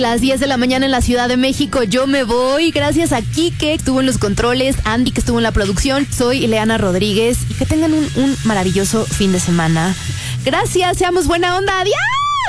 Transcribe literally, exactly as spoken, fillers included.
Las diez de la mañana en la Ciudad de México. Yo me voy. Gracias a Kike, que estuvo en los controles, Andy, que estuvo en la producción. Soy Ileana Rodríguez. Y que tengan un, un maravilloso fin de semana. Gracias, seamos buena onda. ¡Adiós!